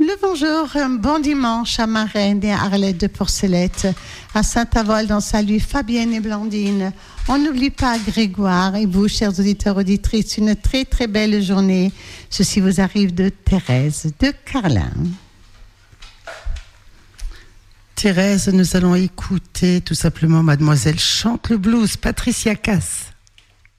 Le bonjour, un bon dimanche à Marraine et à Arlette de Porcelette, à Saint-Avold, on salue Fabienne et Blandine. On n'oublie pas Grégoire et vous, chers auditeurs, auditrices, une très très belle journée. Ceci vous arrive de Thérèse de Carlin. Thérèse, nous allons écouter tout simplement Mademoiselle chante le blues, Patricia Cass.